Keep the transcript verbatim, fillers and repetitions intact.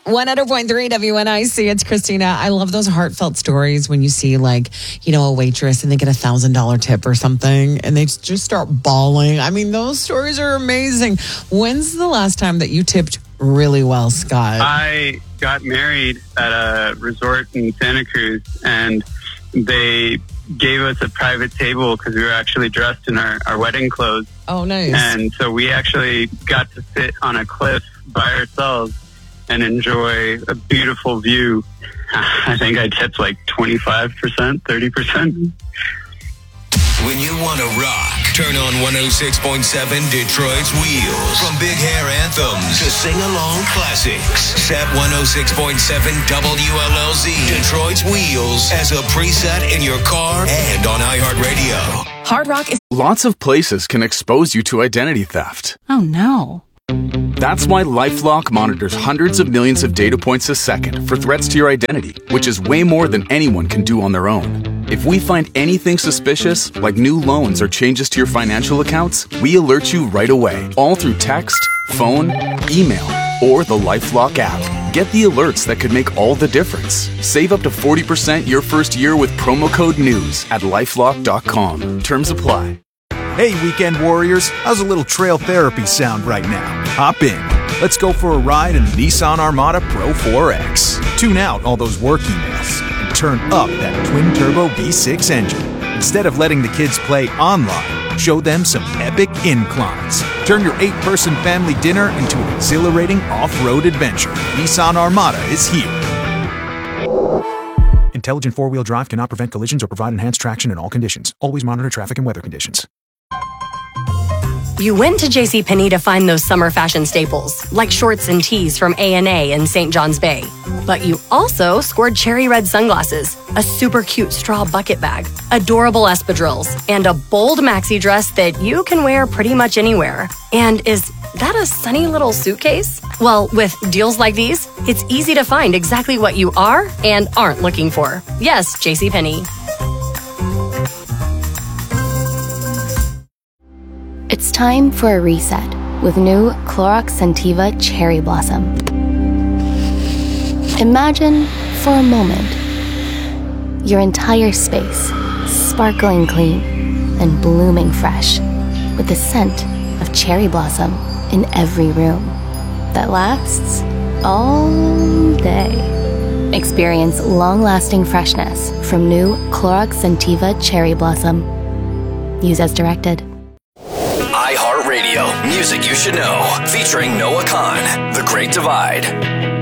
one hundred point three W N I C. It's Christina. I love those heartfelt stories when you see, like, you know, a waitress and they get a one thousand dollars tip or something and they just start bawling. I mean, those stories are amazing. When's the last time that you tipped really well, Scott? I got married at a resort in Santa Cruz, and they gave us a private table because we were actually dressed in our, our wedding clothes. Oh, nice. And so we actually got to sit on a cliff by ourselves and enjoy a beautiful view. I think I tipped like twenty-five percent, thirty percent. When you want to rock, turn on one oh six point seven Detroit's Wheels. From big hair anthems to sing-along classics. Set one oh six point seven W L L Z. Detroit's Wheels as a preset in your car and on iHeartRadio. Hard Rock is... Lots of places can expose you to identity theft. Oh, no. That's why LifeLock monitors hundreds of millions of data points a second for threats to your identity, which is way more than anyone can do on their own. If we find anything suspicious, like new loans or changes to your financial accounts, we alert you right away, all through text, phone, email, or the LifeLock app. Get the alerts that could make all the difference. Save up to forty percent your first year with promo code NEWS at lifelock dot com. Terms apply. Hey, weekend warriors, how's a little trail therapy sound right now? Hop in. Let's go for a ride in the Nissan Armada Pro four X. Tune out all those work emails and turn up that twin-turbo V six engine. Instead of letting the kids play online, show them some epic inclines. Turn your eight-person family dinner into an exhilarating off-road adventure. Nissan Armada is here. Intelligent four-wheel drive cannot prevent collisions or provide enhanced traction in all conditions. Always monitor traffic and weather conditions. You went to JCPenney to find those summer fashion staples, like shorts and tees from A and A in Saint John's Bay. But you also scored cherry red sunglasses, a super cute straw bucket bag, adorable espadrilles, and a bold maxi dress that you can wear pretty much anywhere. And is that a sunny little suitcase? Well, with deals like these, it's easy to find exactly what you are and aren't looking for. Yes, JCPenney. It's time for a reset with new Clorox Scentiva Cherry Blossom. Imagine, for a moment, your entire space sparkling clean and blooming fresh with the scent of cherry blossom in every room that lasts all day. Experience long-lasting freshness from new Clorox Scentiva Cherry Blossom. Use as directed. iHeartRadio, music you should know, featuring Noah Khan, The Great Divide.